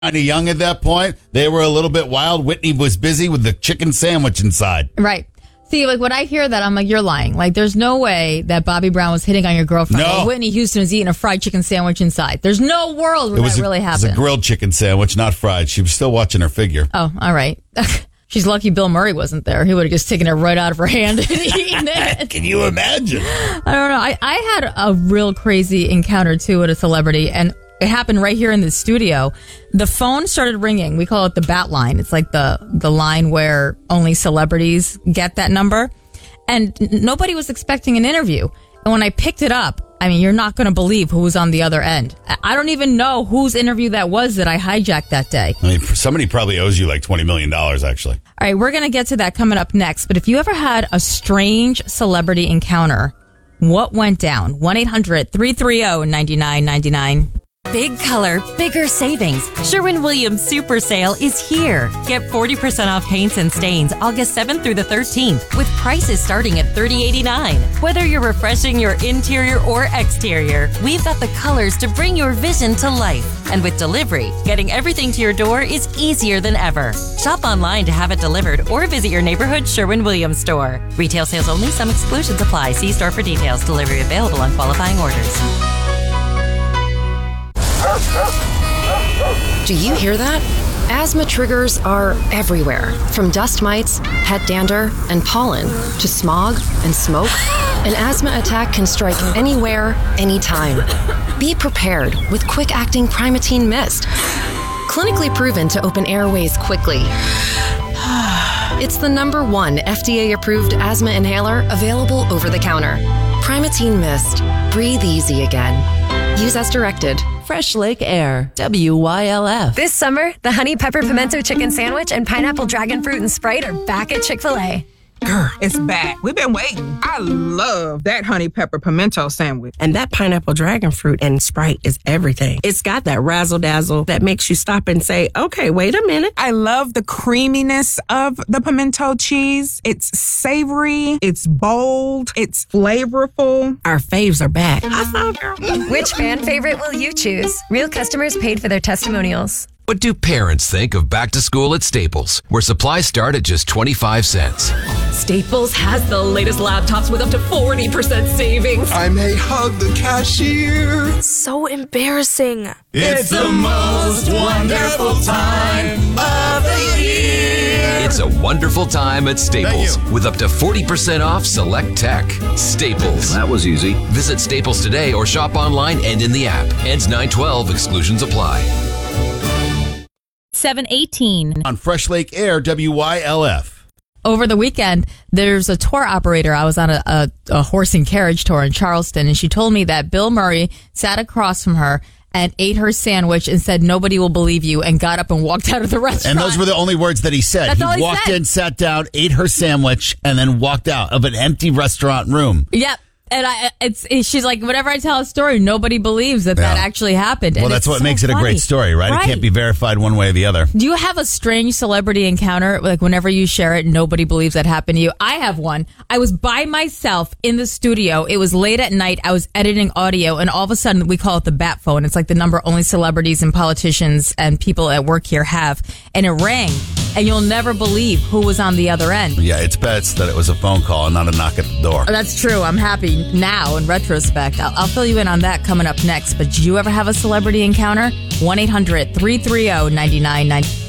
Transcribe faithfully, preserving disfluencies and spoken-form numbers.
Kind of young at that point. They were a little bit wild. Whitney was busy with the chicken sandwich inside. Right. See, like when I hear that, I'm like, you're lying. Like, there's no way that Bobby Brown was hitting on your girlfriend. No. Or Whitney Houston was eating a fried chicken sandwich inside. There's no world where It was that a, really it was happened. a grilled chicken sandwich, not fried. She was still watching her figure. Oh, all right. She's lucky Bill Murray wasn't there. He would have just taken it right out of her hand and eaten it. Can you imagine? I don't know. I, I had a real crazy encounter, too, with a celebrity, and it happened right here in the studio. The phone started ringing. We call it the bat line. It's like the, the line where only celebrities get that number. And n- nobody was expecting an interview. And when I picked it up, I mean, you're not going to believe who was on the other end. I- I don't even know whose interview that was that I hijacked that day. I mean, somebody probably owes you like twenty million dollars, actually. All right, we're going to get to that coming up next. But if you ever had a strange celebrity encounter, what went down? one eight hundred three three zero nine nine nine nine. Big color, bigger savings. Sherwin-Williams Super Sale is here. Get forty percent off paints and stains August seventh through the thirteenth with prices starting at thirty eighty-nine. Whether you're refreshing your interior or exterior, we've got the colors to bring your vision to life. And with delivery, getting everything to your door is easier than ever. Shop online to have it delivered or visit your neighborhood Sherwin-Williams store. Retail sales only. Some exclusions apply. See store for details. Delivery available on qualifying orders. Do you hear that? Asthma triggers are everywhere, from dust mites, pet dander, and pollen, to smog and smoke. An asthma attack can strike anywhere, anytime. Be prepared with quick-acting Primatene Mist. Clinically proven to open airways quickly. It's the number one F D A-approved asthma inhaler available over the counter. Primatene Mist. Breathe easy again. Use as directed. Fresh Lake Air, W Y L F. This summer, the Honey Pepper Pimento Chicken Sandwich and Pineapple Dragon Fruit and Sprite are back at Chick-fil-A. Girl, it's back. We've been waiting. I love that Honey Pepper Pimento Sandwich. And that Pineapple Dragon Fruit and Sprite is everything. It's got that razzle-dazzle that makes you stop and say, okay, wait a minute. I love the creaminess of the pimento cheese. It's savory. It's bold. It's flavorful. Our faves are back. I saw, girl. Which fan favorite will you choose? Real customers paid for their testimonials. What do parents think of back to school at Staples, where supplies start at just twenty-five cents? Staples has the latest laptops with up to forty percent savings. I may hug the cashier. So embarrassing. It's the most wonderful time of the year. It's a wonderful time at Staples with up to forty percent off select tech. Staples. That was easy. Visit Staples today or shop online and in the app. Ends nine twelve. Exclusions apply. seven eighteen. On Fresh Lake Air, W Y L F. Over the weekend, there's a tour operator. I was on a, a, a horse and carriage tour in Charleston, and she told me that Bill Murray sat across from her and ate her sandwich and said, "Nobody will believe you," and got up and walked out of the restaurant. And those were the only words that he said. That's he all he walked said. in, sat down, ate her sandwich, and then walked out of an empty restaurant room. Yep. And I, it's, it's, she's like, whenever I tell a story, nobody believes that Yeah. that actually happened. Well, And that's it's what so makes it a funny. great story, right? Right. It can't be verified one way or the other. Do you have a strange celebrity encounter? Like whenever you share it, nobody believes that happened to you. I have one. I was by myself in the studio. It was late at night. I was editing audio, and all of a sudden, we call it the bat phone. It's like the number only celebrities and politicians and people at work here have. And it rang, and you'll never believe who was on the other end. Yeah, it's best that it was a phone call and not a knock at the door. That's true. I'm happy now in retrospect. I'll, I'll fill you in on that coming up next. But did you ever have a celebrity encounter? one eight hundred three three zero nine nine nine nine.